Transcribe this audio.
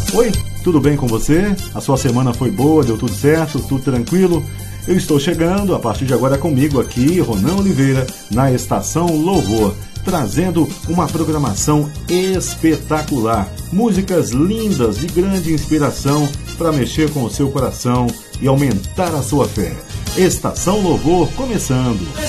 Oi, tudo bem com você? A sua semana foi boa, deu tudo certo, tudo tranquilo? Eu estou chegando, a partir de agora comigo aqui, Ronan Oliveira, na Estação Louvor, trazendo uma programação espetacular. Músicas lindas, de grande inspiração, para mexer com o seu coração e aumentar a sua fé. Estação Louvor começando.